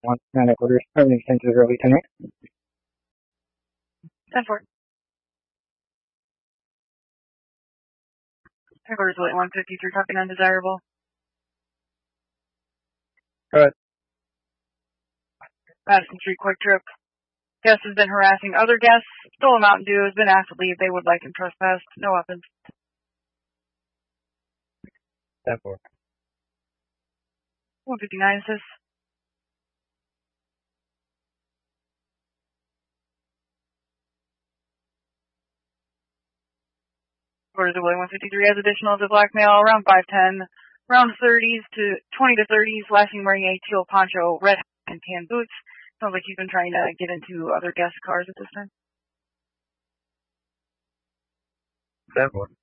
9 quarters, permanent into the early 10 right. 10-4. 10 quarters late 153, copy undesirable. Go ahead. Madison Street quick trip. Guest has been harassing other guests. Stole a Mountain Dew. Has been asked to leave. They would like him trespassed. No weapons. 10-4. 159 assists. Quarters away 153 has additional to blackmail around 510. Around 30s to 20 to 30s. Lashing wearing a teal poncho, red hat, and tan boots. Sounds like he's been trying to get into other guest cars at this time. 10-4.